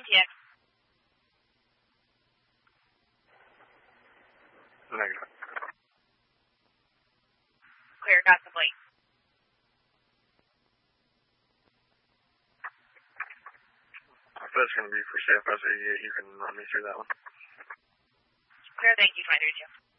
Yes. Negative. Clear, got the plate. If that's going to be for CFS 88, you can run me through that one. Clear, thank you, 23-2.